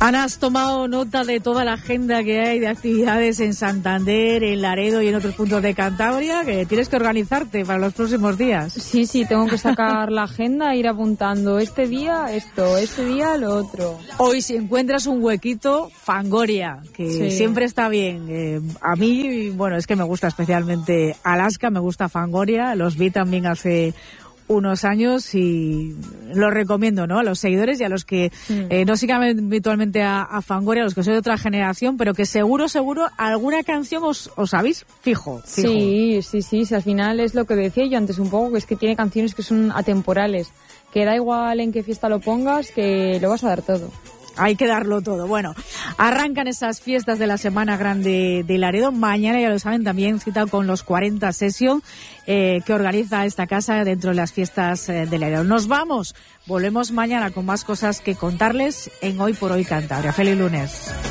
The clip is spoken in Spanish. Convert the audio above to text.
Ana, has tomado nota de toda la agenda que hay de actividades en Santander, en Laredo y en otros puntos de Cantabria, que tienes que organizarte para los próximos días. Sí, tengo que sacar la agenda, ir apuntando este día esto, este día lo otro. Hoy, si encuentras un huequito, Fangoria, que siempre está bien. A mí, bueno, es que me gusta especialmente Alaska, me gusta Fangoria, los vi también hace unos años y lo recomiendo, ¿no? A los seguidores y a los que no sigan habitualmente a Fangoria, a los que soy de otra generación, pero que seguro alguna canción os sabéis fijo. Sí, al final es lo que decía yo antes un poco, que es que tiene canciones que son atemporales, que da igual en qué fiesta lo pongas, que lo vas a dar todo. Hay que darlo todo. Bueno, arrancan esas fiestas de la Semana Grande de Laredo. Mañana, ya lo saben, también cita con los 40 Session que organiza esta casa dentro de las fiestas de Laredo. Nos vamos. Volvemos mañana con más cosas que contarles en Hoy por Hoy Cantabria. Feliz lunes.